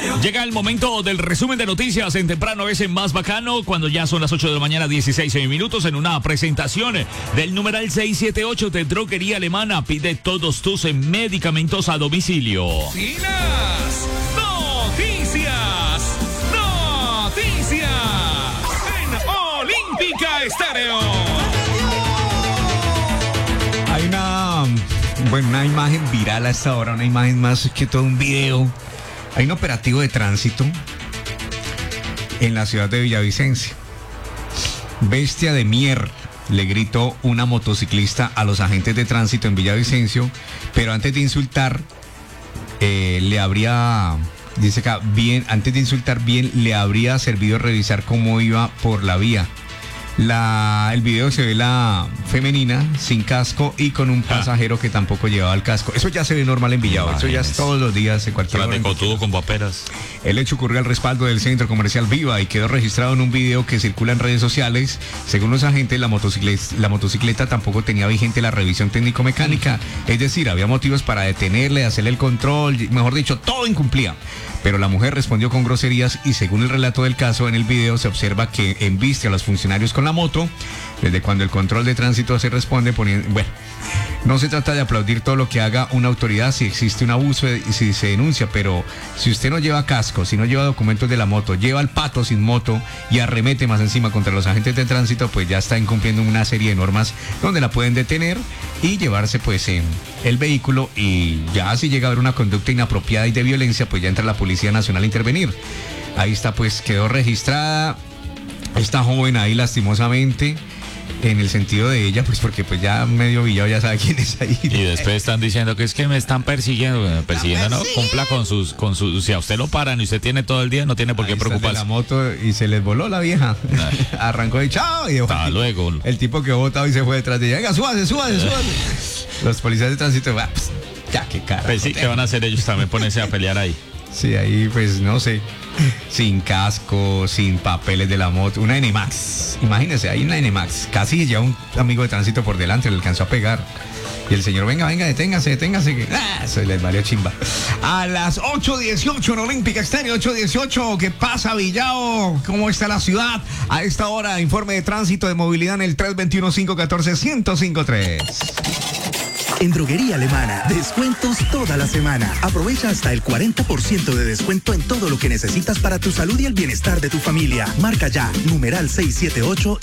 Llega el momento del resumen de noticias en Temprano es Más Bacano, cuando ya son las 8 de la mañana, 16 minutos, en una presentación del numeral 678 de Droguería Alemana. Pide todos tus medicamentos a domicilio. Noticias en Olímpica Estéreo. Hay una imagen viral a esta hora, una imagen más que todo un video. Hay un operativo de tránsito en la ciudad de Villavicencio. Bestia de mierda, le gritó una motociclista a los agentes de tránsito en Villavicencio, pero antes de insultar, le habría servido revisar cómo iba por la vía. El video se ve la femenina sin casco y con un pasajero que tampoco llevaba el casco. Eso ya se ve normal en Villavo. Eso ya es todos los días en cualquier hora. Cotudo con paperas. El hecho ocurrió al respaldo del centro comercial Viva y quedó registrado en un video que circula en redes sociales. Según los agentes, la motocicleta tampoco tenía vigente la revisión técnico-mecánica. Es decir, había motivos para detenerle, hacerle el control, mejor dicho, todo incumplía. Pero la mujer respondió con groserías y según el relato del caso en el video se observa que embiste a los funcionarios con la moto. Desde cuando el control de tránsito se responde poniendo... Bueno, no se trata de aplaudir todo lo que haga una autoridad si existe un abuso y si se denuncia, pero si usted no lleva casco, si no lleva documentos de la moto, lleva el pato sin moto y arremete más encima contra los agentes de tránsito, pues ya está incumpliendo una serie de normas donde la pueden detener y llevarse pues en el vehículo, y ya si llega a haber una conducta inapropiada y de violencia, pues ya entra la Policía Nacional a intervenir. Ahí está, pues quedó registrada esta joven ahí lastimosamente. En el sentido de ella, pues porque pues ya medio Villado ya sabe quién es ahí. Y después están diciendo que es que me están persiguiendo. Persiguiendo, no, cumpla con sus... Si a usted lo paran y usted tiene todo el día, no tiene por qué preocuparse. La moto y se les voló la vieja. Arrancó y chao. Y hasta luego. El tipo que botado y se fue detrás de ella. Venga, súbase. Los policías de tránsito, pues, ya qué cara. Pues sí, ¿qué van a hacer ellos también? Ponerse a pelear ahí. Sí, ahí pues no sé, sin casco, sin papeles de la moto, una NMAX, imagínense, hay una NMAX, casi ya un amigo de tránsito por delante le alcanzó a pegar. Y el señor, venga, deténgase, que eso les valió chimba. A las 8:18 en Olímpica Estéreo, 8:18, ¿qué pasa, Villao? ¿Cómo está la ciudad? A esta hora, informe de tránsito de movilidad en el 321-514-1053. En Droguería Alemana, descuentos toda la semana. Aprovecha hasta el 40% de descuento en todo lo que necesitas para tu salud y el bienestar de tu familia. Marca ya, numeral 678